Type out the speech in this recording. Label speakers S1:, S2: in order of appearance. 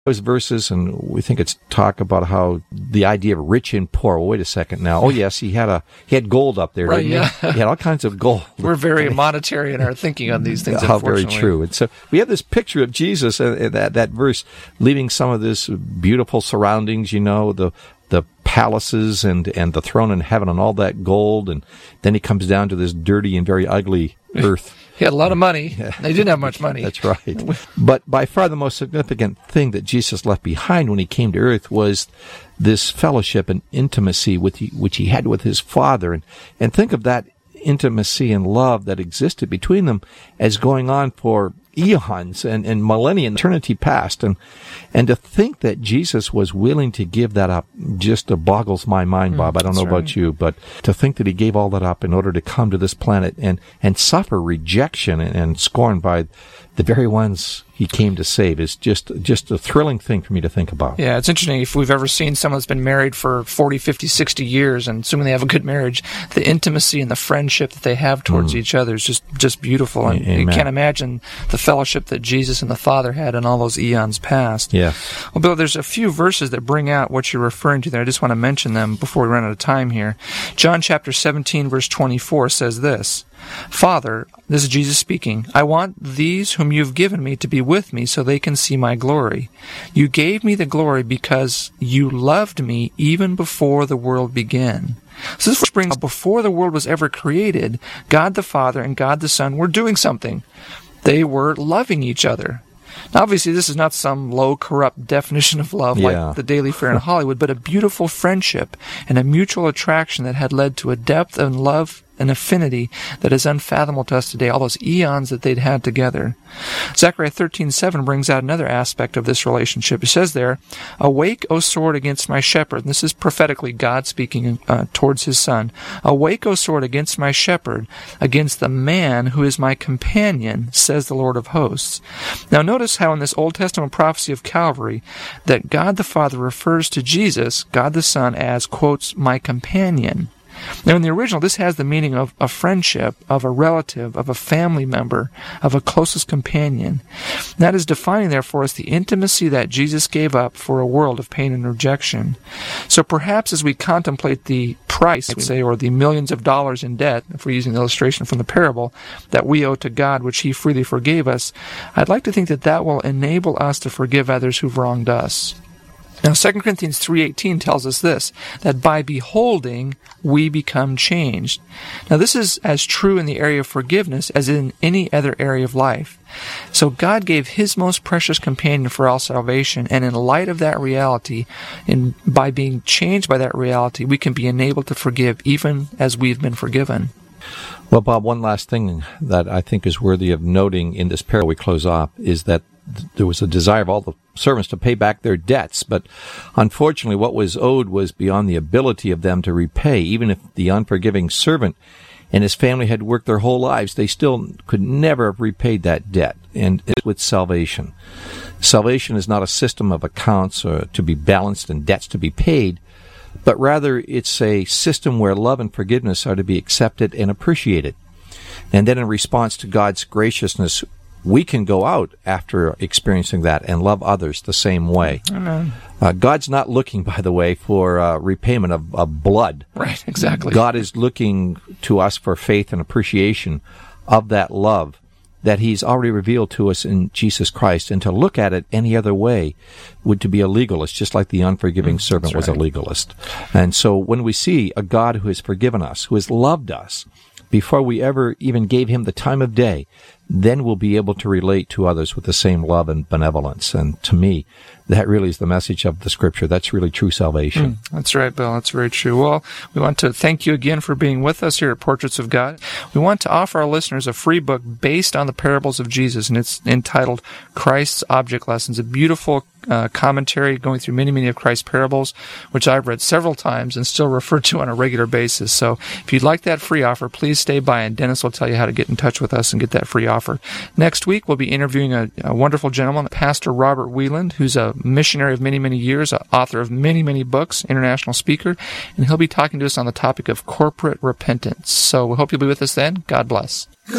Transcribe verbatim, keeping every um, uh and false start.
S1: those verses, and we think it's talk about how the idea of rich and poor. Well, wait a second now. Oh, yes, he had a he had gold up there,
S2: right,
S1: didn't
S2: yeah.
S1: he? He had all kinds of gold.
S2: We're very monetary in our thinking on these things,
S1: How very true. And so we have this picture of Jesus, uh, that that verse, leaving some of this beautiful surroundings, you know, the the palaces and, and the throne in heaven and all that gold, and then he comes down to this dirty and very ugly earth.
S2: He had a lot of money. They didn't have much money.
S1: That's right. But by far the most significant thing that Jesus left behind when he came to earth was this fellowship and intimacy with he, which he had with his Father. And, and think of that intimacy and love that existed between them as going on for eons and, and millennia, eternity past. And and to think that Jesus was willing to give that up just uh, boggles my mind, Bob. I don't know about you, but to think that he gave all that up in order to come to this planet and, and suffer rejection and, and scorn by the very ones he came to save is just just a thrilling thing for me to think about.
S2: Yeah, it's interesting. If we've ever seen someone that's been married for forty, fifty, sixty years, and assuming they have a good marriage, the intimacy and the friendship that they have towards mm. each other is just, just beautiful. And Amen. You can't imagine the fellowship that Jesus and the Father had in all those eons past.
S1: Yeah.
S2: Well, Bill, there's a few verses that bring out what you're referring to there. I just want to mention them before we run out of time here. John chapter seventeen, verse twenty-four says this, Father, this is Jesus speaking, I want these whom you've given me to be with me so they can see my glory. You gave me the glory because you loved me even before the world began. So this brings before the world was ever created, God the Father and God the Son were doing something. They were loving each other. Now, obviously, this is not some low, corrupt definition of love
S1: yeah.
S2: like the Daily Fair in Hollywood, but a beautiful friendship and a mutual attraction that had led to a depth and love and affinity that is unfathomable to us today, all those eons that they'd had together. Zechariah thirteen seven brings out another aspect of this relationship. It says there, Awake, O sword, against my shepherd. And this is prophetically God speaking uh, towards his son. Awake, O sword, against my shepherd, against the man who is my companion, says the Lord of hosts. Now notice how in this Old Testament prophecy of Calvary, that God the Father refers to Jesus, God the Son, as, quotes, my companion. Now, in the original, this has the meaning of a friendship, of a relative, of a family member, of a closest companion. That is defining there for us the intimacy that Jesus gave up for a world of pain and rejection. So perhaps as we contemplate the price, we say, or the millions of dollars in debt, if we're using the illustration from the parable, that we owe to God, which he freely forgave us, I'd like to think that that will enable us to forgive others who've wronged us. Now, Second Corinthians three eighteen tells us this, that by beholding, we become changed. Now, this is as true in the area of forgiveness as in any other area of life. So God gave his most precious companion for our salvation, and in light of that reality, and by being changed by that reality, we can be enabled to forgive even as we've been forgiven.
S1: Well, Bob, one last thing that I think is worthy of noting in this parable we close off is that there was a desire of all the servants to pay back their debts, but unfortunately what was owed was beyond the ability of them to repay. Even if the unforgiving servant and his family had worked their whole lives, they still could never have repaid that debt. And it's with salvation. Salvation is not a system of accounts or to be balanced and debts to be paid, but rather it's a system where love and forgiveness are to be accepted and appreciated. And then in response to God's graciousness, we can go out after experiencing that and love others the same way.
S2: Amen.
S1: Uh, God's not looking, by the way, for uh, repayment of, of blood.
S2: Right, exactly.
S1: God is looking to us for faith and appreciation of that love that he's already revealed to us in Jesus Christ. And to look at it any other way would to be a legalist, just like the unforgiving mm, servant was right. a legalist. And so when we see a God who has forgiven us, who has loved us, before we ever even gave him the time of day, then we'll be able to relate to others with the same love and benevolence. And to me, that really is the message of the Scripture. That's really true salvation.
S2: Mm, that's right, Bill. That's very true. Well, we want to thank you again for being with us here at Portraits of God. We want to offer our listeners a free book based on the parables of Jesus, and it's entitled Christ's Object Lessons, a beautiful uh, commentary going through many, many of Christ's parables, which I've read several times and still refer to on a regular basis. So if you'd like that free offer, please stay by, and Dennis will tell you how to get in touch with us and get that free offer. Next week, we'll be interviewing a, a wonderful gentleman, Pastor Robert Wieland, who's a missionary of many, many years, an author of many, many books, international speaker, and he'll be talking to us on the topic of corporate repentance. So we hope you'll be with us then. God bless.